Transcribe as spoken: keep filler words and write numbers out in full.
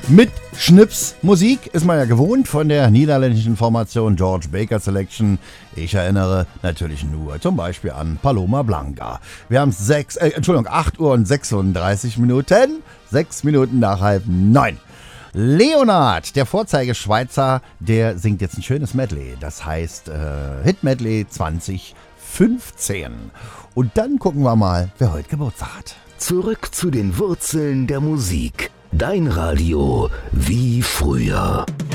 Mit Schnipsmusik ist man ja gewohnt von der niederländischen Formation George Baker Selection. Ich erinnere natürlich nur zum Beispiel an Paloma Blanca. Wir haben sechs, äh, Entschuldigung, acht Uhr und sechsunddreißig Minuten, sechs Minuten nach halb neun. Leonard, der Vorzeigeschweizer, der singt jetzt ein schönes Medley. Das heißt äh, Hit Medley zwanzig fünfzehn. Und dann gucken wir mal, wer heute Geburtstag hat. Zurück zu den Wurzeln der Musik. Dein Radio wie früher.